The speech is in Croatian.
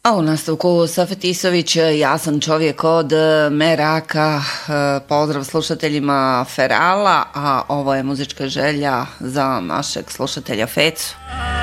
A u nastavku Safet Isović, ja sam čovjek od Meraka, pozdrav slušateljima Ferala, a ovo je muzička želja za našeg slušatelja Fecu.